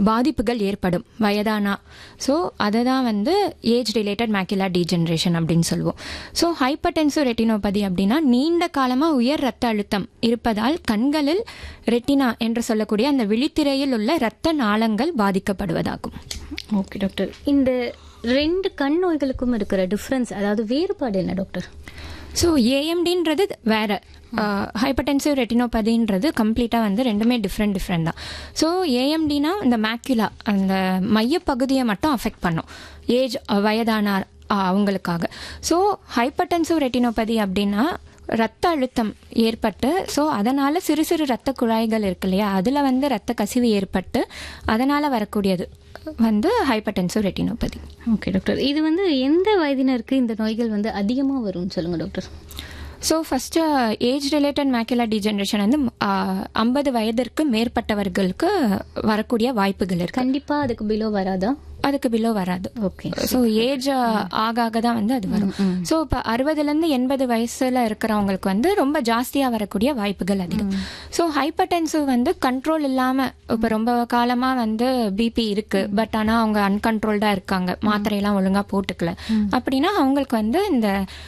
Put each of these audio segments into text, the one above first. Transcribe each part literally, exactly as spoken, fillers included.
பாதிப்புகள் ஏற்படும் வயதானா. ஸோ அதை தான் வந்து ஏஜ் ரிலேட்டட் மேக்குலர் டீஜெனரேஷன் அப்படின்னு சொல்லுவோம். ஸோ ஹைப்பர்டென்சிவ் ரெட்டினோபதி அப்படின்னா நீண்ட காலமாக உயர் ரத்த அழுத்தம் இருப்பதால் கண்களில் ரெட்டினா என்று சொல்லக்கூடிய அந்த விழித்திரையில் உள்ள இரத்த நாளங்கள் பாதிக்கப்படுவதாகும். ஓகே டாக்டர், இந்த ரெண்டு கண் நோய்களுக்கும் இருக்கிற டிஃப்ரென்ஸ், அதாவது வேறுபாடு என்ன டாக்டர்? ஸோ ஏஎம்டின்றது வேற, ஹைப்பர்டென்சிவ் ரெட்டினோபதின்றது கம்ப்ளீட்டாக வந்து ரெண்டுமே டிஃப்ரெண்ட் டிஃப்ரெண்ட் தான். ஸோ ஏஎம்டினா இந்த மேக்குலா அந்த மையப்பகுதியை மட்டும் அஃபெக்ட் பண்ணும் ஏஜ் வயதான அவங்களுக்காக. ஸோ ஹைப்பர்டென்சிவ் ரெட்டினோபதி அப்படின்னா ரத்த அழுத்தம் ஏற்பட்டு, ஸோ அதனால் சிறு சிறு ரத்த குழாய்கள் இருக்கு இல்லையா, அதில் வந்து ரத்த கசிவு ஏற்பட்டு அதனால் வரக்கூடியது வந்து ஹைப்பர்டென்சிவ் ரெட்டினோபதி. ஓகே டாக்டர், இது வந்து எந்த வயதினருக்கு இந்த நோய்கள் வந்து அதிகமாக வரும்னு சொல்லுங்க doctor. So first age related macular degeneration வந்து ஐம்பது வயதிற்கு மேற்பட்டவர்களுக்கு வரக்கூடிய வாய்ப்புகள் இருக்கு. கண்டிப்பாக அதுக்கு பிலோ வராதா? அதுக்கு பிலோ வராது. ஓகே. ஸோ ஏஜ் ஆக ஆக தான் வந்து அது வரும். ஸோ இப்போ அறுபதுலேருந்து எண்பது வயசில் இருக்கிறவங்களுக்கு வந்து ரொம்ப ஜாஸ்தியாக வரக்கூடிய வாய்ப்புகள் அதிகம். ஸோ ஹைப்பர்டென்சிவ் வந்து கண்ட்ரோல் இல்லாமல் இப்போ ரொம்ப காலமாக வந்து பிபி இருக்குது, பட் ஆனால் அவங்க அன்கண்ட்ரோல்டாக இருக்காங்க, மாத்திரையெல்லாம் ஒழுங்காக போட்டுக்கல அப்படின்னா அவங்களுக்கு வந்து இந்த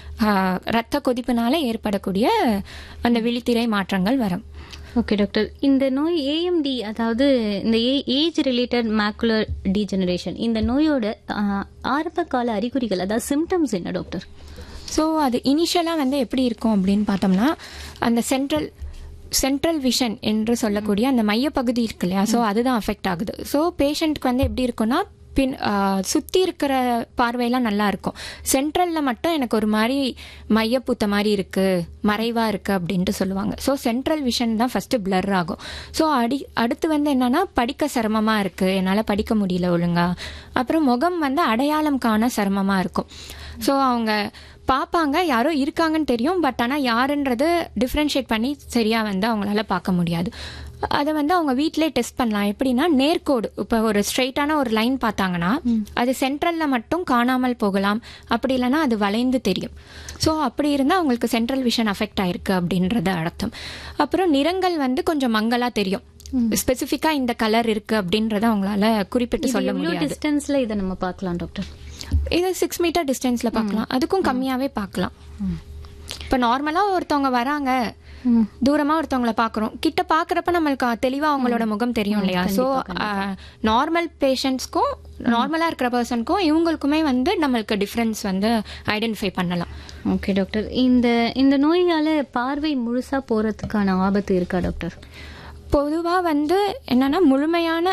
ரத்த கொதிப்புனால ஏற்படக்கூடிய அந்த விழித்திரை மாற்றங்கள் வரும். ஓகே டாக்டர், இந்த நோய் ஏஎம்டி, அதாவது இந்த ஏஜ் ரிலேட்டட் மேக்குலர் டீஜெனரேஷன், இந்த நோயோட ஆரம்ப கால அறிகுறிகள், அதாவது சிம்டம்ஸ் என்ன டாக்டர்? ஸோ அது இனிஷியலாக வந்து எப்படி இருக்கும் அப்படின்னு பார்த்தோம்னா அந்த சென்ட்ரல் சென்ட்ரல் விஷன் என்று சொல்லக்கூடிய அந்த மையப்பகுதி இருக்கு இல்லையா, ஸோ அதுதான் அஃபெக்ட் ஆகுது. ஸோ பேஷண்ட்க்கு வந்து எப்படி இருக்குன்னா பின் சுற்றி இருக்கிற பார்வையெல்லாம் நல்லா இருக்கும், சென்ட்ரலில் மட்டும் எனக்கு ஒரு மாதிரி மையப்பூத்த மாதிரி இருக்குது, மறைவாக இருக்குது அப்படின்ட்டு சொல்லுவாங்க. ஸோ சென்ட்ரல் விஷன் தான் ஃபஸ்ட்டு பிளர் ஆகும். ஸோ அடி அடுத்து வந்து என்னென்னா படிக்க சிரமமாக இருக்குது, என்னால் படிக்க முடியல ஒழுங்கா. அப்புறம் முகம் வந்து அடையாளம் காண சிரமமாக இருக்கும். ஸோ அவங்க பார்ப்பாங்க, யாரோ இருக்காங்கன்னு தெரியும், பட் ஆனால் யாருன்றது டிஃப்ரென்ஷியேட் பண்ணி சரியாக வந்து அவங்களால பார்க்க முடியாது. அதை வந்து அவங்க வீட்டிலே டெஸ்ட் பண்ணலாம். எப்படின்னா நேர்கோடு, இப்போ ஒரு ஸ்ட்ரெயிட்டான ஒரு லைன் பார்த்தாங்கன்னா அது சென்ட்ரலில் மட்டும் காணாமல் போகலாம், அப்படி இல்லைன்னா அது வளைந்து தெரியும். ஸோ அப்படி இருந்தால் அவங்களுக்கு சென்ட்ரல் விஷன் அஃபெக்ட் ஆயிருக்கு அப்படின்றது அர்த்தம். அப்புறம் நிறங்கள் வந்து கொஞ்சம் மங்கலாக தெரியும், ஸ்பெசிஃபிக்கா இந்த கலர் இருக்கு அப்படின்றத அவங்களால குறிப்பிட்டு சொல்ல முடியாது. டிஸ்டன்ஸ்ல இதை நம்ம பார்க்கலாம் டாக்டர்? இது சிக்ஸ் மீட்டர் டிஸ்டன்ஸ்ல பார்க்கலாம், அதுக்கும் கம்மியாவே பார்க்கலாம். இப்போ நார்மலா ஒருத்தவங்க வராங்க, தூரமா ஒருத்தவங்களை பாக்குறோம், கிட்ட பாக்குறப்ப நம்மளுக்கு தெளிவா அவங்களோட முகம் தெரியும் இல்லையா. ஸோ நார்மல் பேஷண்ட்ஸ்க்கும் நார்மலா இருக்கிற பர்சனுக்கும் இவங்களுக்குமே வந்து நம்மளுக்கு டிஃபரன்ஸ் வந்து ஐடென்டிஃபை பண்ணலாம். ஓகே டாக்டர், இந்த இந்த நோயால பார்வை முழுசா போறதுக்கான ஆபத்து இருக்கா டாக்டர்? பொதுவா வந்து என்னன்னா முழுமையான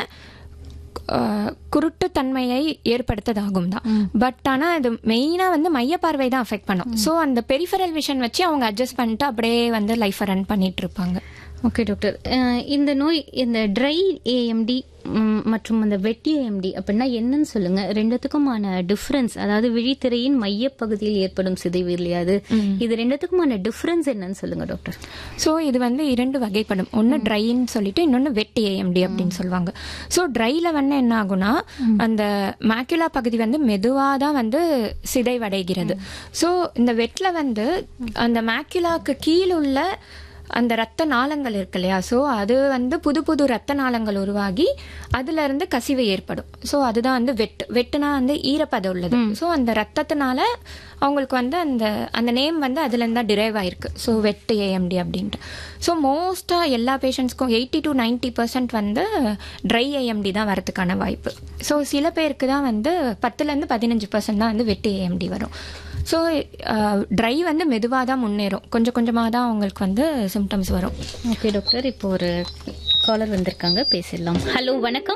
குருட்டுத்தன்மையை ஏற்படுத்ததாகும் தான், பட் ஆனால் அது மெயினாக வந்து மையப்பார்வை தான் அஃபெக்ட் பண்ணும். ஸோ அந்த பெரிஃபரல் விஷன் வச்சு அவங்க அட்ஜஸ்ட் பண்ணிட்டு அப்படியே வந்து லைஃப்பை ரன் பண்ணிட்டு இருப்பாங்க. ஓகே டாக்டர், இந்த நோய் இந்த ட்ரை ஏஎம்டி மற்றும் அந்த வெட் ஏஎம்டி அப்படின்னா என்னன்னு சொல்லுங்க. ரெண்டுத்துக்குமான டிஃபரன்ஸ், அதாவது விழித்திரையின் மையப்பகுதியில் ஏற்படும் சிதைவு இல்லையா, அது இது ரெண்டுத்துக்குமான டிஃபரன்ஸ் என்னன்னு சொல்லுங்க டாக்டர். ஸோ இது வந்து இரண்டு வகைப்படும், ஒன்று ட்ரைன்னு சொல்லிட்டு இன்னொன்று வெட் ஏஎம்டி அப்படின்னு சொல்லுவாங்க. ஸோ ட்ரைல வந்து என்ன ஆகும்னா அந்த மேக்குலா பகுதி வந்து மெதுவாக தான் வந்து சிதைவடைகிறது. ஸோ இந்த வெட்ல வந்து அந்த மேக்குலாக்கு கீழே உள்ள அந்த ரத்த நாளங்கள் இருக்கு இல்லையா, ஸோ அது வந்து புது புது ரத்த நாளங்கள் உருவாகி அதுல இருந்து கசிவு ஏற்படும். ஸோ அதுதான் வந்து வெட் வெட்டுனா வந்து ஈரப்பதம் உள்ளது. ஸோ அந்த ரத்தத்தினால அவங்களுக்கு வந்து அந்த அந்த நேம் வந்து அதுல இருந்தா டிரைவ் ஆயிருக்கு. ஸோ வெட் ஏஎம்டி அப்படின்ட்டு. ஸோ மோஸ்டா எல்லா பேஷண்ட்ஸ்க்கும் எயிட்டி டு நைன்டி பர்சன்ட் வந்து ட்ரை ஏஎம்டி தான் வரதுக்கான வாய்ப்பு. ஸோ சில பேருக்கு தான் வந்து பத்துல இருந்து பதினஞ்சு பர்சன்ட் தான் வந்து வெட் ஏஎம்டி வரும். ஸோ ட்ரை வந்து மெதுவாக தான் முன்னேறும், கொஞ்சம் கொஞ்சமாக தான் அவங்களுக்கு வந்து சிம்டம்ஸ் வரும். ஓகே டாக்டர், இப்போ ஒரு காலர் வந்திருக்காங்க, பேசிடலாம். ஹலோ வணக்கம்.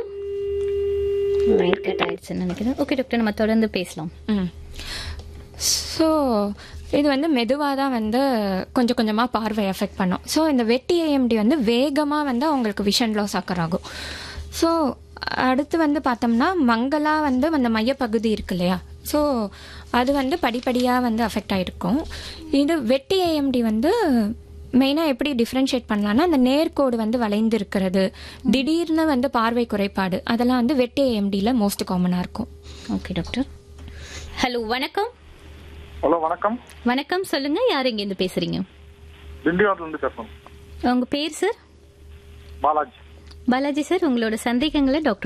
லைன் கட் ஆயிடுச்சுன்னு நினைக்கிறேன். ஓகே டாக்டர், நம்ம தொடர்ந்து பேசலாம். ம் ஸோ இது வந்து மெதுவாக தான் வந்து கொஞ்சம் கொஞ்சமாக பார்வை எஃபெக்ட் பண்ணும். ஸோ இந்த வெட்டி ஏஎம்டி வந்து வேகமாக வந்து அவங்களுக்கு விஷன் லாஸ் ஆக்கர் ஆகும். ஸோ அடுத்து வந்து பார்த்தோம்னா மங்களா வந்து அந்த மையப்பகுதி இருக்கு இல்லையா, ஸோ அது வந்து படிப்படியாக வந்து அஃபெக்ட் ஆகிருக்கும். இது வெட்டி ஏஎம்டி வந்து மெயினாக எப்படி டிஃப்ரென்ஷியேட் பண்ணலான்னா அந்த நேர்கோடு வந்து வளைந்து இருக்கிறது, திடீர்னு வந்து பார்வை குறைபாடு, அதெல்லாம் வந்து வெட்டி ஏஎம்டியில் மோஸ்ட் காமனாக இருக்கும். Okay doctor. ஹலோ வணக்கம். ஹலோ வணக்கம். வணக்கம், சொல்லுங்க, யார் எங்கேருந்து பேசுறீங்க? திண்டிவனத்துலேருந்து பேசுறோம். உங்க பேர் சார்? பாலாஜி. பாலாஜி சார், உங்களோட சந்தேகங்களை டாக்டர்